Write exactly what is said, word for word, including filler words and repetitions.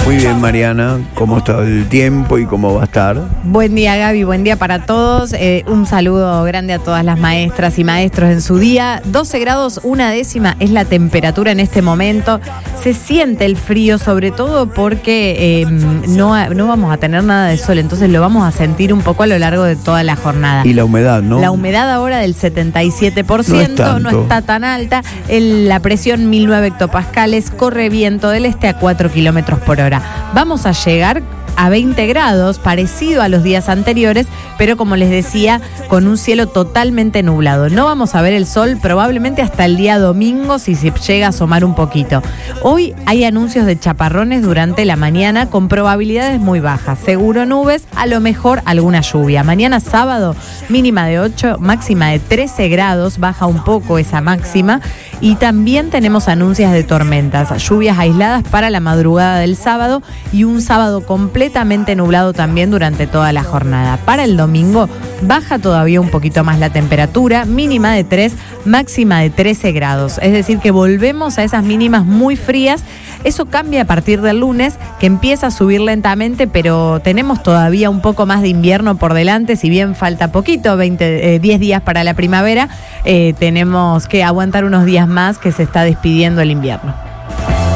Muy bien, Mariana, ¿cómo está el tiempo y cómo va a estar? Buen día, Gaby, buen día para todos. Eh, un saludo grande a todas las maestras y maestros en su día. doce grados, una décima es la temperatura en este momento. Se siente el frío, sobre todo porque eh, no, no vamos a tener nada de sol, entonces lo vamos a sentir un poco a lo largo de toda la jornada. Y la humedad, ¿no? La humedad ahora del setenta y siete por ciento, no, es no está tan alta. El, la presión mil nueve hectopascales, corre viento del este a cuatro kilómetros por hora. Vamos a llegar a veinte grados, parecido a los días anteriores, pero como les decía, con un cielo totalmente nublado. No vamos a ver el sol probablemente hasta el día domingo, si se llega a asomar un poquito. Hoy hay anuncios de chaparrones durante la mañana con probabilidades muy bajas. Seguro nubes, a lo mejor alguna lluvia. Mañana sábado, mínima de ocho, máxima de trece grados, baja un poco esa máxima. Y también tenemos anuncios de tormentas, lluvias aisladas para la madrugada del sábado y un sábado completamente nublado también durante toda la jornada. Para el domingo baja todavía un poquito más la temperatura, mínima de tres, máxima de trece grados. Es decir, que volvemos a esas mínimas muy frías. Eso cambia a partir del lunes, que empieza a subir lentamente, pero tenemos todavía un poco más de invierno por delante. Si bien falta poquito, veinte, eh, diez días para la primavera, eh, tenemos que aguantar unos días más que se está despidiendo el invierno.